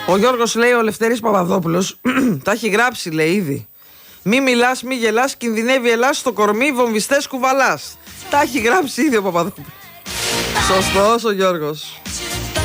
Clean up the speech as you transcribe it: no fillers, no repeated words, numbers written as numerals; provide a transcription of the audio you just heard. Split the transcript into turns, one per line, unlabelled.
Ο Γιώργος λέει, ο Λευτέρης Παπαδόπουλος τα έχει γράψει, λέει ήδη. Μη μιλάς, μη γελάς, κινδυνεύει Ελλάς, στο κορμί βομβιστές κουβαλάς. Τα έχει γράψει ήδη ο Παπαδόπουλος. Σωστός ο Γιώργος.